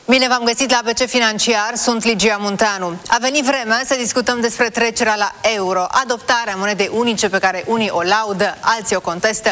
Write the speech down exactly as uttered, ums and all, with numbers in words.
Bine v-am găsit la A B C Financiar, sunt Ligia Munteanu. A venit vremea să discutăm despre trecerea la euro, adoptarea monedei unice pe care unii o laudă, alții o contestă,